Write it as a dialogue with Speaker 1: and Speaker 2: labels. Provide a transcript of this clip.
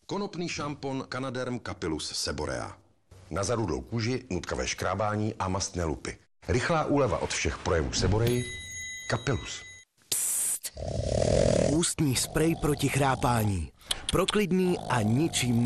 Speaker 1: Konopný šampon Canaderm Capillus Seborea. Na zarudlou kůži, nutkavé škrábání a mastné lupy. Rychlá úleva od všech projevů Seboreji. Capillus.
Speaker 2: Ústní sprej proti chrápání. Proklidný a ničím